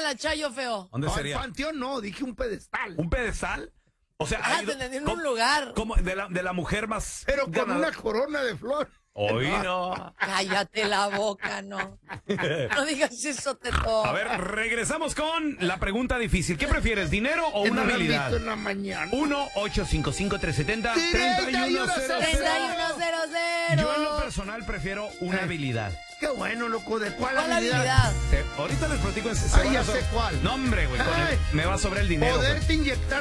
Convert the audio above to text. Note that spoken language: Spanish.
la Chayo, feo? ¿Dónde No, sería? el panteón no, dije un pedestal. ¿Un pedestal? O sea, Te entendí en un lugar. como de la mujer más Pero con ganadora. una corona de flor. Hoy no. Cállate la boca, no. No digas eso, Teto. A ver, regresamos con la pregunta difícil. ¿Qué prefieres, dinero o Que una no lo han habilidad? visto en la mañana. 1-855-370-3100. Yo en lo personal prefiero una habilidad. Qué bueno, loco. ¿De cuál ¿Cuál habilidad? habilidad? Ahorita les platico en Ay, ya sé cuál. No, hombre, güey. Ay. Me va sobre el dinero. Poderte inyectar